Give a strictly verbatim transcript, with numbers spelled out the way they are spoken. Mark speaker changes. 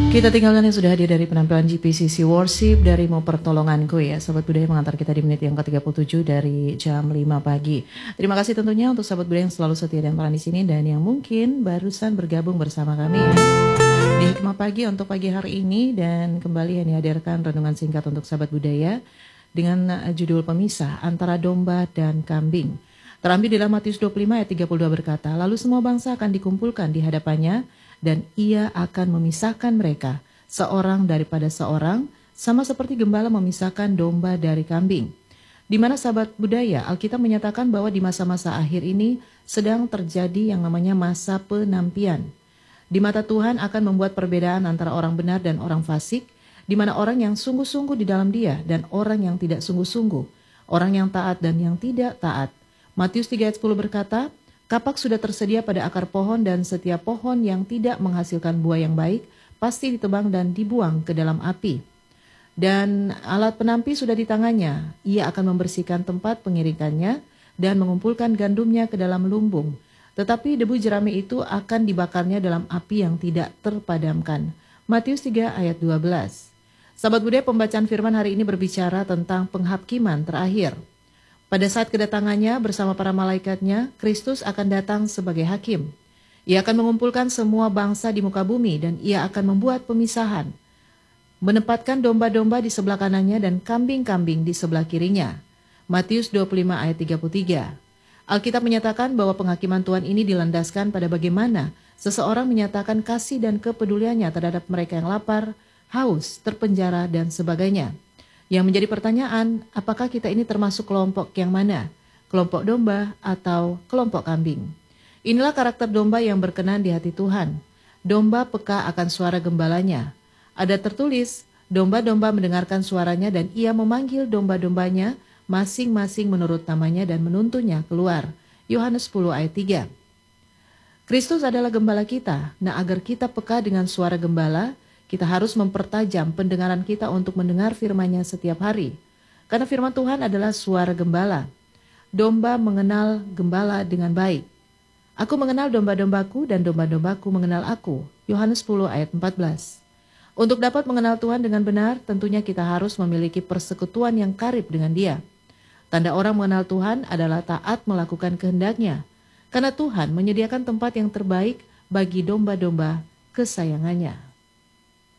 Speaker 1: Kita tinggalkan yang sudah hadir dari penampilan G P C C Worship dari Mau Pertolonganku ya. Sahabat Budaya mengantar kita di menit yang ke tiga puluh tujuh dari jam lima pagi. Terima kasih tentunya untuk sahabat Budaya yang selalu setia dan peran di sini dan yang mungkin barusan bergabung bersama kami ya. Di Hikmah Pagi untuk pagi hari ini dan kembali yang dihadirkan renungan singkat untuk sahabat Budaya dengan judul pemisah antara domba dan kambing. Terambil dalam Matius dua puluh lima ayat tiga puluh dua berkata, lalu semua bangsa akan dikumpulkan di hadapannya dan ia akan memisahkan mereka seorang daripada seorang, sama seperti gembala memisahkan domba dari kambing. Di mana sahabat Budaya, Alkitab menyatakan bahwa di masa-masa akhir ini sedang terjadi yang namanya masa penampian. Di mata Tuhan akan membuat perbedaan antara orang benar dan orang fasik, di mana orang yang sungguh-sungguh di dalam Dia dan orang yang tidak sungguh-sungguh, orang yang taat dan yang tidak taat. Matius tiga ayat sepuluh berkata, kapak sudah tersedia pada akar pohon dan setiap pohon yang tidak menghasilkan buah yang baik pasti ditebang dan dibuang ke dalam api. Dan alat penampi sudah di tangannya, ia akan membersihkan tempat pengirikannya dan mengumpulkan gandumnya ke dalam lumbung. Tetapi debu jerami itu akan dibakarnya dalam api yang tidak terpadamkan. Matius tiga ayat dua belas. Sahabat Budaya, pembacaan firman hari ini berbicara tentang penghakiman terakhir. Pada saat kedatangannya bersama para malaikatnya, Kristus akan datang sebagai hakim. Ia akan mengumpulkan semua bangsa di muka bumi dan ia akan membuat pemisahan. Menempatkan domba-domba di sebelah kanannya dan kambing-kambing di sebelah kirinya. Matius dua puluh lima ayat tiga puluh tiga. Alkitab menyatakan bahwa penghakiman Tuhan ini dilandaskan pada bagaimana seseorang menyatakan kasih dan kepeduliannya terhadap mereka yang lapar, haus, terpenjara, dan sebagainya. Yang menjadi pertanyaan, apakah kita ini termasuk kelompok yang mana? Kelompok domba atau kelompok kambing? Inilah karakter domba yang berkenan di hati Tuhan. Domba peka akan suara gembalanya. Ada tertulis, domba-domba mendengarkan suaranya dan ia memanggil domba-dombanya masing-masing menurut namanya dan menuntunnya keluar. Yohanes sepuluh ayat tiga. Kristus adalah gembala kita. Nah, agar kita peka dengan suara gembala, kita harus mempertajam pendengaran kita untuk mendengar firman-Nya setiap hari. Karena firman Tuhan adalah suara gembala. Domba mengenal gembala dengan baik. Aku mengenal domba-dombaku dan domba-dombaku mengenal aku. Yohanes sepuluh ayat empat belas. Untuk dapat mengenal Tuhan dengan benar, tentunya kita harus memiliki persekutuan yang karib dengan Dia. Tanda orang mengenal Tuhan adalah taat melakukan kehendak-Nya. Karena Tuhan menyediakan tempat yang terbaik bagi domba-domba kesayangannya.